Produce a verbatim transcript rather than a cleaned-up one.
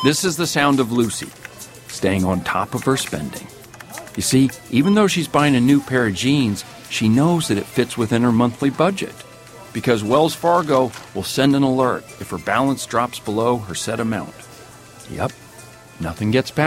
This is the sound of Lucy, staying on top of her spending. You see, even though she's buying a new pair of jeans, she knows that it fits within her monthly budget, because Wells Fargo will send an alert if her balance drops below her set amount. Yep, nothing gets past